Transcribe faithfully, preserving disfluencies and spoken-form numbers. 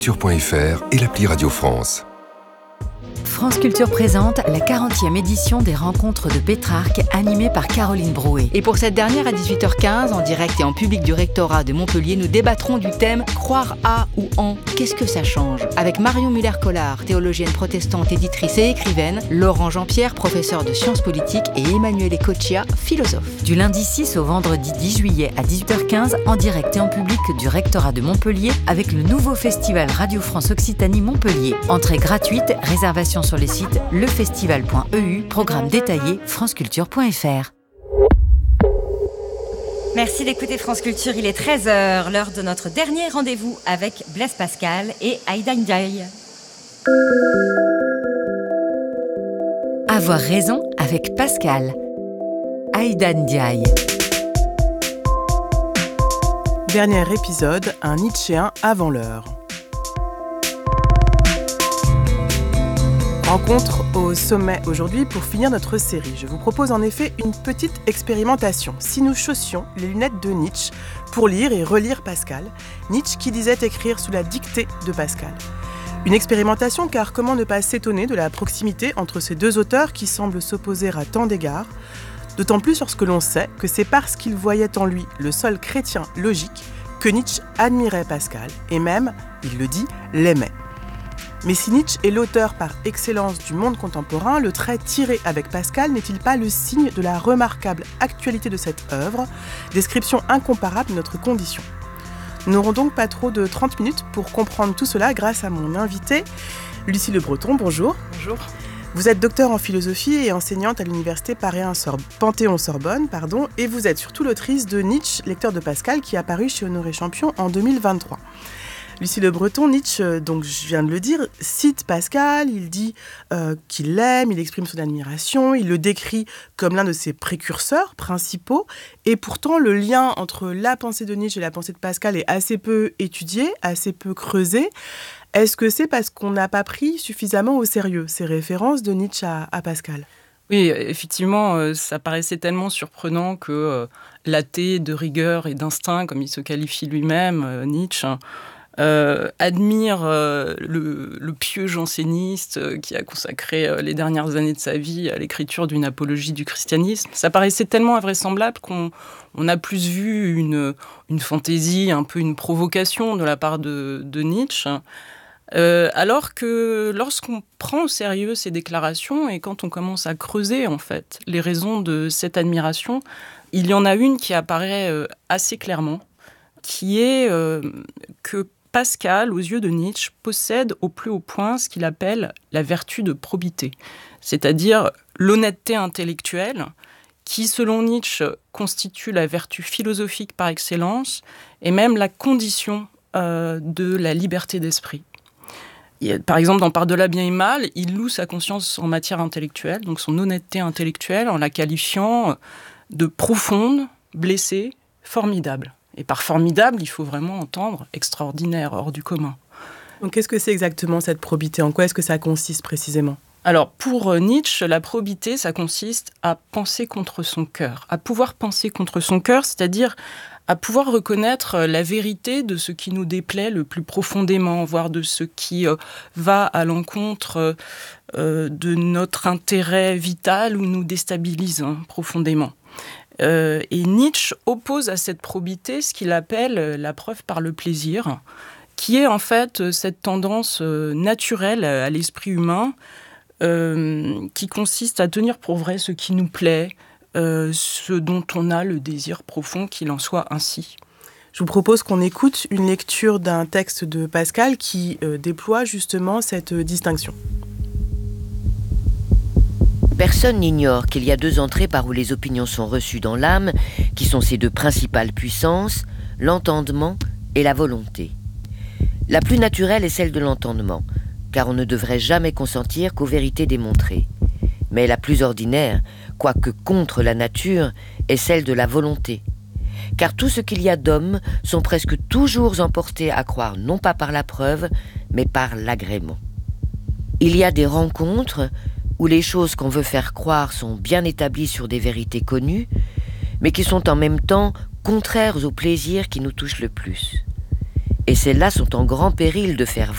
Culture point F R et l'appli Radio France. France Culture présente la quarantième édition des Rencontres de Pétrarque, animée par Caroline Brouet. Et pour cette dernière, à dix-huit heures quinze, en direct et en public du rectorat de Montpellier, nous débattrons du thème « Croire à ou en, qu'est-ce que ça change ?» avec Marion Muller-Collard, théologienne protestante, éditrice et écrivaine, Laurent Jean-Pierre, professeur de sciences politiques, et Emmanuel Ecoccia, philosophe. Du lundi six au vendredi dix juillet à dix-huit heures quinze, en direct et en public du rectorat de Montpellier, avec le nouveau festival Radio France Occitanie Montpellier. Entrée gratuite, réservation sur les sites lefestival point e u, programme détaillé franceculture point F R. Merci d'écouter France Culture, il est treize heures, l'heure de notre dernier rendez-vous avec Blaise Pascal et Aïda Ndiaye. Avoir raison avec Pascal. Aïda Ndiaye. Dernier épisode, un Nietzschéen avant l'heure. Rencontre au sommet aujourd'hui pour finir notre série. Je vous propose en effet une petite expérimentation. Si nous chaussions les lunettes de Nietzsche pour lire et relire Pascal, Nietzsche qui disait écrire sous la dictée de Pascal. Une expérimentation car comment ne pas s'étonner de la proximité entre ces deux auteurs qui semblent s'opposer à tant d'égards, d'autant plus lorsque l'on sait que c'est parce qu'il voyait en lui le seul chrétien logique que Nietzsche admirait Pascal et même, il le dit, l'aimait. Mais si Nietzsche est l'auteur par excellence du monde contemporain, le trait tiré avec Pascal n'est-il pas le signe de la remarquable actualité de cette œuvre, description incomparable de notre condition ? Nous n'aurons donc pas trop de trente minutes pour comprendre tout cela grâce à mon invitée, Lucie Le Breton. Bonjour. Bonjour. Vous êtes docteur en philosophie et enseignante à l'université Panthéon-Sorbonne, pardon, et vous êtes surtout l'autrice de Nietzsche, lecteur de Pascal, qui est apparu chez Honoré Champion en deux mille vingt-trois. Lucie Le Breton, Nietzsche, donc je viens de le dire, cite Pascal, il dit euh, qu'il l'aime, il exprime son admiration, il le décrit comme l'un de ses précurseurs principaux, et pourtant le lien entre la pensée de Nietzsche et la pensée de Pascal est assez peu étudié, assez peu creusé. Est-ce que c'est parce qu'on n'a pas pris suffisamment au sérieux ces références de Nietzsche à, à Pascal ? Oui, effectivement, euh, ça paraissait tellement surprenant que euh, l'athée de rigueur et d'instinct, comme il se qualifie lui-même, euh, Nietzsche, Euh, admire euh, le, le pieux janséniste euh, qui a consacré euh, les dernières années de sa vie à l'écriture d'une apologie du christianisme. Ça paraissait tellement invraisemblable qu'on on a plus vu une, une fantaisie, un peu une provocation de la part de, de Nietzsche. Euh, alors que lorsqu'on prend au sérieux ces déclarations et quand on commence à creuser en fait les raisons de cette admiration, il y en a une qui apparaît euh, assez clairement, qui est euh, que Pascal, aux yeux de Nietzsche, possède au plus haut point ce qu'il appelle la vertu de probité, c'est-à-dire l'honnêteté intellectuelle, qui, selon Nietzsche, constitue la vertu philosophique par excellence et même la condition euh, de la liberté d'esprit. Par exemple, dans Par-delà bien et mal, il loue sa conscience en matière intellectuelle, donc son honnêteté intellectuelle, en la qualifiant de profonde, blessée, formidable. Et par formidable, il faut vraiment entendre extraordinaire, hors du commun. Donc qu'est-ce que c'est exactement cette probité ? En quoi est-ce que ça consiste précisément ? Alors, pour Nietzsche, la probité, ça consiste à penser contre son cœur, à pouvoir penser contre son cœur, c'est-à-dire à pouvoir reconnaître la vérité de ce qui nous déplaît le plus profondément, voire de ce qui euh, va à l'encontre euh, de notre intérêt vital ou nous déstabilise hein, profondément. Euh, et Nietzsche oppose à cette probité ce qu'il appelle la preuve par le plaisir, qui est en fait cette tendance euh, naturelle à l'esprit humain, euh, qui consiste à tenir pour vrai ce qui nous plaît, euh, ce dont on a le désir profond qu'il en soit ainsi. Je vous propose qu'on écoute une lecture d'un texte de Pascal qui euh, déploie justement cette euh, distinction. Personne n'ignore qu'il y a deux entrées par où les opinions sont reçues dans l'âme, qui sont ses deux principales puissances, l'entendement et la volonté. La plus naturelle est celle de l'entendement, car on ne devrait jamais consentir qu'aux vérités démontrées. Mais la plus ordinaire, quoique contre la nature, est celle de la volonté. Car tout ce qu'il y a d'hommes sont presque toujours emportés à croire non pas par la preuve, mais par l'agrément. Il y a des rencontres où les choses qu'on veut faire croire sont bien établies sur des vérités connues, mais qui sont en même temps contraires au plaisir qui nous touche le plus. Et celles-là sont en grand péril de faire